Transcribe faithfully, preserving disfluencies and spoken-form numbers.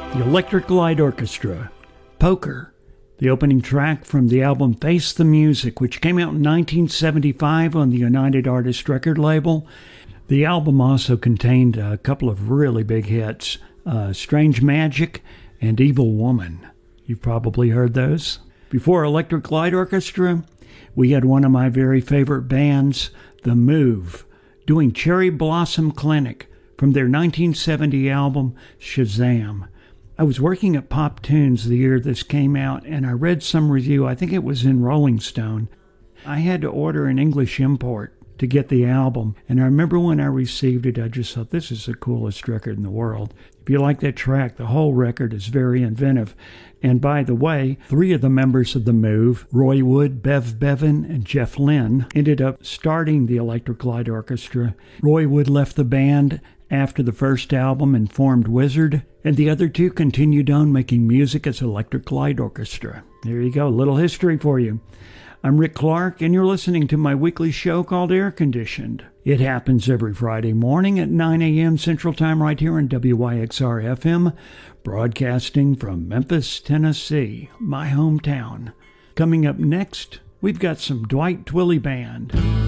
The Electric Light Orchestra, Poker, the opening track from the album Face the Music, which came out in nineteen seventy-five on the United Artists record label. The album also contained a couple of really big hits, uh, Strange Magic and Evil Woman. You've probably heard those. Before Electric Light Orchestra, we had one of my very favorite bands, The Move, doing Cherry Blossom Clinic from their nineteen seventy album Shazam. I was working at Pop Tunes the year this came out, and I read some review, I think it was in Rolling Stone. I had to order an English import to get the album, and I remember when I received it, I just thought, this is the coolest record in the world. If you like that track, the whole record is very inventive. And by the way, three of the members of The Move, Roy Wood, Bev Bevan, and Jeff Lynne, ended up starting the Electric Light Orchestra. Roy Wood left the band after the first album and formed Wizard, and the other two continued on making music as Electric Light Orchestra. There you go, a little history for you. I'm Rick Clark, and you're listening to my weekly show called Air Conditioned. It happens every Friday morning at nine a.m. Central Time right here on W Y X R F M, broadcasting from Memphis, Tennessee, my hometown. Coming up next, we've got some Dwight Twilley Band.